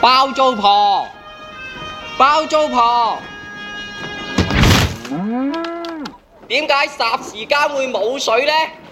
包租婆，包租婆，點解霎時間會冇水呢？